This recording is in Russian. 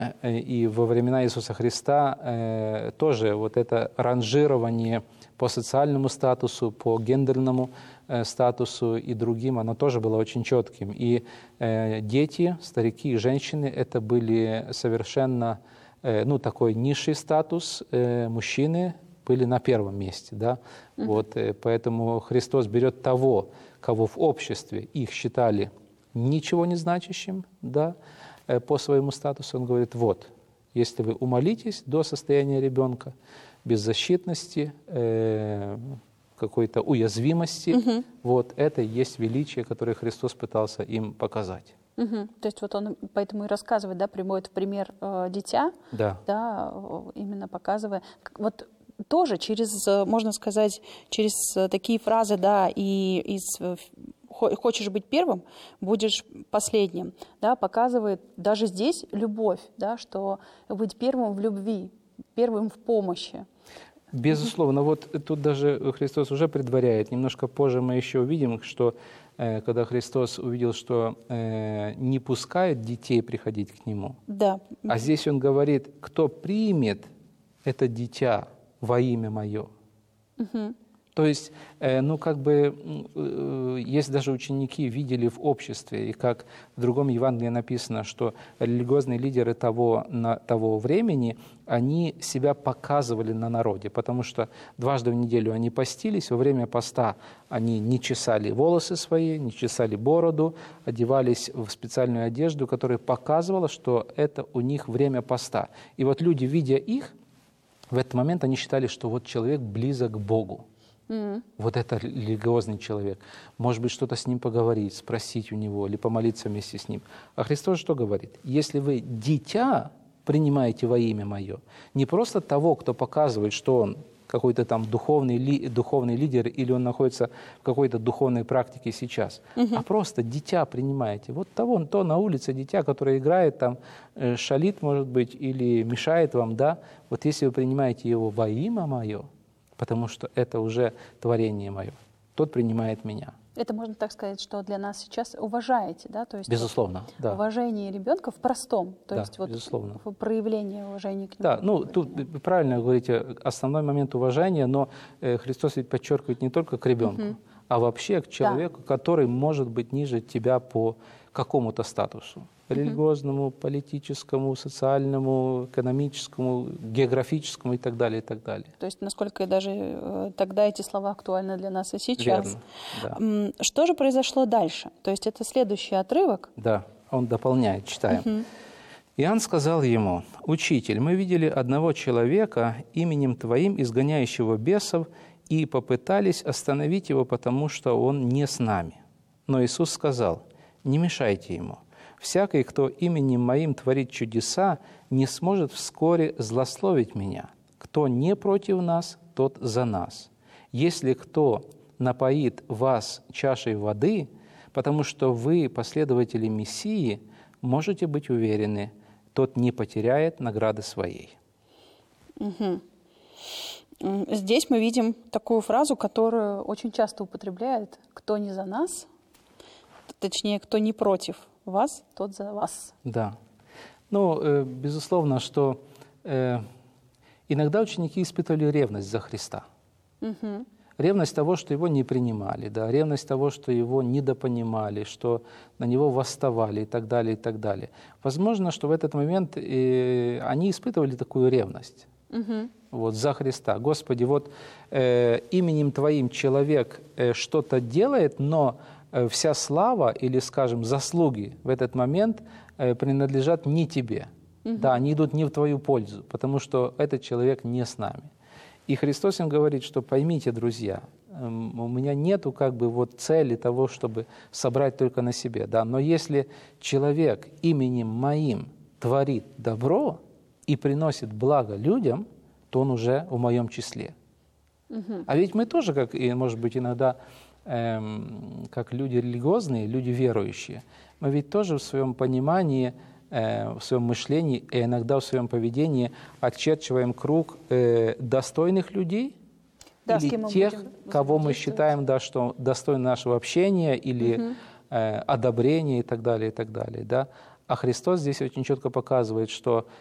И во времена Иисуса Христа тоже вот это ранжирование по социальному статусу, по гендерному статусу и другим, оно тоже было очень четким. И дети, старики и женщины — это были совершенно такой низший статус, мужчины были на первом месте. Да? Вот, поэтому Христос берет того, кого в обществе их считали ничего не значащим, да, по своему статусу. Он говорит: вот, если вы умолитесь до состояния ребенка, беззащитности, какой-то уязвимости, вот это и есть величие, которое Христос пытался им показать. То есть вот он поэтому и рассказывает, да, приводит в пример дитя, да, именно показывая. Вот тоже через, можно сказать, через такие фразы, да, и из «хочешь быть первым, будешь последним», да, показывает даже здесь любовь, да, что быть первым в любви, первым в помощи. Безусловно, вот тут даже Христос уже предваряет. Немножко позже мы еще увидим, что когда Христос увидел, что не пускает детей приходить к Нему, да. А здесь Он говорит: кто примет это дитя во имя Мое. То есть, есть даже ученики видели в обществе, и как в другом Евангелии написано, что религиозные лидеры того времени, они себя показывали на народе, потому что дважды в неделю они постились, во время поста они не чесали волосы свои, не чесали бороду, одевались в специальную одежду, которая показывала, что это у них время поста. И вот люди, видя их, в этот момент они считали, что вот человек близок к Богу. Вот это религиозный человек. Может быть, что-то с ним поговорить, спросить у него или помолиться вместе с ним. А Христос что говорит? Если вы дитя принимаете во имя Мое, не просто того, кто показывает, что он какой-то там духовный лидер или он находится в какой-то духовной практике сейчас, а просто дитя принимаете. Вот то на улице дитя, которое играет там, шалит, может быть, или мешает вам, да? Вот если вы принимаете его во имя Мое, потому что это уже творение Мое, тот принимает Меня. Это можно так сказать, что для нас сейчас уважаете, да? То есть безусловно, вот да. Уважение ребенка в простом, то да, есть вот безусловно. Проявление уважения к нему. Да, тут правильно говорите, основной момент уважения, но Христос ведь подчеркивает не только к ребенку, а вообще к человеку, который может быть ниже тебя по какому-то статусу. Религиозному, политическому, социальному, экономическому, географическому и так далее, и так далее. То есть, насколько даже тогда эти слова актуальны для нас и сейчас. Верно, да. Что же произошло дальше? То есть это следующий отрывок? Да, он дополняет, читаем. Иоанн сказал ему: «Учитель, мы видели одного человека именем Твоим, изгоняющего бесов, и попытались остановить его, потому что он не с нами». Но Иисус сказал: «Не мешайте ему. Всякий, кто именем Моим творит чудеса, не сможет вскоре злословить Меня. Кто не против нас, тот за нас. Если кто напоит вас чашей воды, потому что вы последователи Мессии, можете быть уверены, тот не потеряет награды своей». Здесь мы видим такую фразу, которую очень часто употребляют: «Кто не за нас», точнее, кто не против вас, тот за вас. Да. Безусловно, что иногда ученики испытывали ревность за Христа. Ревность того, что его не принимали, да, ревность того, что его недопонимали, что на него восставали и так далее, и так далее. Возможно, что в этот момент они испытывали такую ревность вот, за Христа. Господи, вот именем Твоим человек что-то делает, но вся слава или, скажем, заслуги в этот момент принадлежат не Тебе. Да, они идут не в Твою пользу, потому что этот человек не с нами. И Христос им говорит, что поймите, друзья, у меня нету цели того, чтобы собрать только на себе. Да? Но если человек именем Моим творит добро и приносит благо людям, то он уже в Моем числе. А ведь мы тоже, как, может быть, иногда, как люди религиозные, люди верующие, мы ведь тоже в своем понимании, в своем мышлении и иногда в своем поведении очерчиваем круг достойных людей, да, или тех, кого мы считаем, да, что достойны нашего общения или одобрения и так далее, и так далее. Да? А Христос здесь очень четко показывает, что